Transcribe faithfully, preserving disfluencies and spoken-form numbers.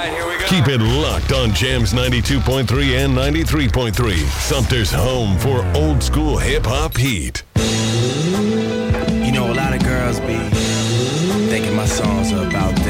right, here we go. Keep it locked on Jams ninety-two point three and ninety-three point three. Sumter's home for old school hip hop heat.